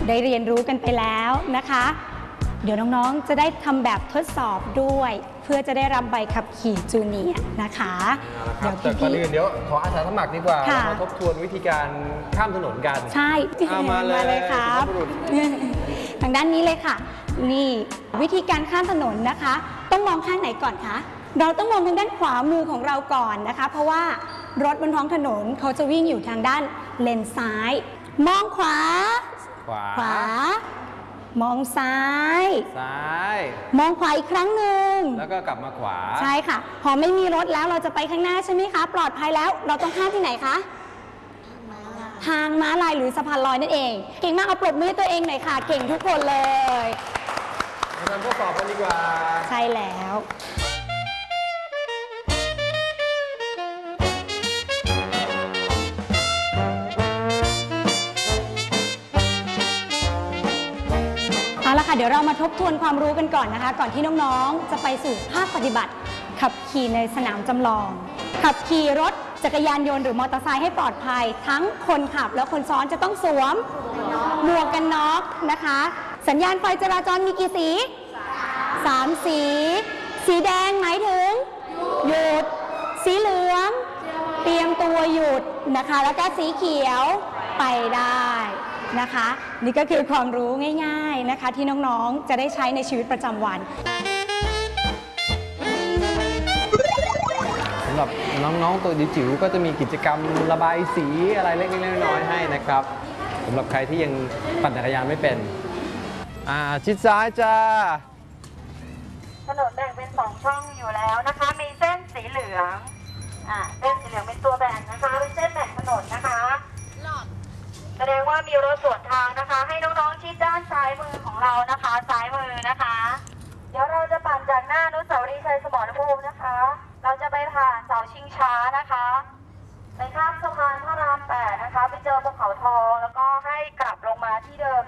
ได้เรียนรู้กันไปแล้วนะคะเดี๋ยวน้องๆจะได้ทำแบบทดสอบด้วยเพื่อจะได้รับใบขับขี่จูเนียร์นะคะแต่ก่อนอื่นเดี๋ยวขออาสาสมัครดีกว่าเรามาทบทวนวิธีการข้ามถนนกันใช่มาเลยครับทางด้านนี้เลยค่ะนี่วิธีการข้ามถนนนะคะต้องมองข้างไหนก่อนคะเราต้องมองทางด้านขวามือของเราก่อนนะคะเพราะว่ารถบนท้องถนนเขาจะวิ่งอยู่ทางด้านเลนซ้ายมองขวามองซ้ายมองขวาอีกครั้งหนึ่งแล้วก็กลับมาขวาใช่ค่ะพอไม่มีรถแล้วเราจะไปข้างหน้าใช่ไหมคะปลอดภัยแล้วเราต้องข้ามที่ไหนคะทางม้าลายหรือสะพานลอยนั่นเองเก่งมากเอาปรบมือตัวเองหน่อยค่ะเก่งทุกคนเลยมาทำข้อสอบกันดีกว่าใช่แล้วเอาละค่ะเดี๋ยวเรามาทบทวนความรู้กันก่อนนะคะก่อนที่น้องๆจะไปสู่ภาคปฏิบัติขับขี่ในสนามจำลองขับขี่รถจักรยานยนต์หรือมอเตอร์ไซค์ให้ปลอดภัยทั้งคนขับและคนซ้อนจะต้องสวมหมวกกันน็อกนะคะสัญญาณไฟจราจรมีกี่สี3 สีสีแดงหมายถึงหยุดสีเหลืองเตรียมตัวหยุดนะคะแล้วก็สีเขียวไปได้นะคะนี่ก็คือความรู้ง่ายๆนะคะที่น้องๆจะได้ใช้ในชีวิตประจำวันสำหรับน้องๆตัวจิ๋วๆก็จะมีกิจกรรมระบายสีอะไรเล็กๆน้อยๆให้นะครับสำหรับใครที่ยังปั่นจักรยานไม่เป็นชิดซ้ายจ้าถนนแบ่งเป็น2ช่องอยู่แล้วนะคะมีเส้นสีเหลืองเส้นสีเหลืองเป็นตัวแบ่งนะคะเป็นเส้นแบ่งถนนนะคะแสดงว่ามีรถสวนทางนะคะให้น้องๆชิดด้านซ้ายมือของเรานะคะซ้ายมือนะคะเดี๋ยวเราจะปั่นจากหน้าอนุสาวรีย์ชัยสมรภูมินะคะเราจะไปผ่านเสาชิงช้านะคะไปข้ามสะพานพระราม 8นะคะไปเจอภูเขาทองแล้วก็ให้กลับลงมาที่เดิม